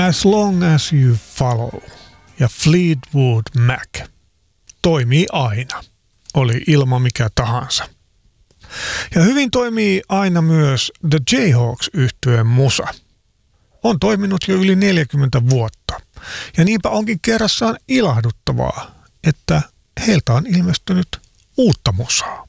As Long As You Follow ja Fleetwood Mac toimii aina, oli ilma mikä tahansa. Ja hyvin toimii aina myös The Jayhawks-yhtyeen musa. On toiminut jo yli 40 vuotta. Ja niinpä onkin kerrassaan ilahduttavaa, että heiltä on ilmestynyt uutta musaa.